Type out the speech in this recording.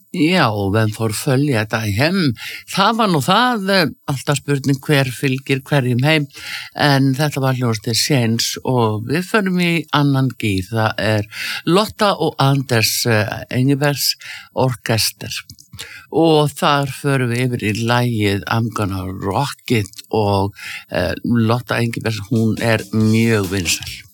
Já, vem får följa dig hem? Það var nú það, alltaf spurning hver fylgir hverjum heim, en þetta var hljómsveitin Séns og við förum í annan gír, það er Lotta og Anders Engebergs orkester og þar förum við yfir í lagið I'm Gonna Rock It og Lotta Engebergs, hún er mjög vinsæl.